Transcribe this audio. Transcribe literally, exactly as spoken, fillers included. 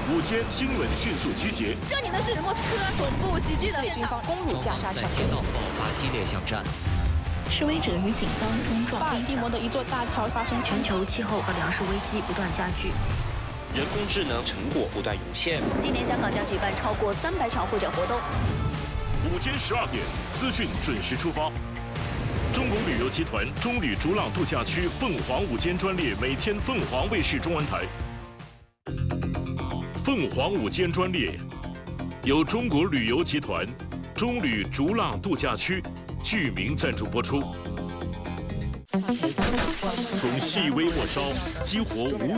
午间新闻迅速集结。 这里呢是莫斯科总部袭击的军方攻入加沙城， 在街道爆发激烈巷战。 示威者与警方冲撞。 巴尔的摩的一座大桥发生全球气候和粮食危机不断加剧。 人工智能成果不断涌现。 今年香港将举办超过三百场会展活动。 午间十二点，资讯准时出发。中国旅游集团中旅逐浪度假区凤凰午间专列每天凤凰卫视中文台。凤凰午间专列由中国旅游集团中旅逐浪度假区剧名赞助播出。从细微末梢激活无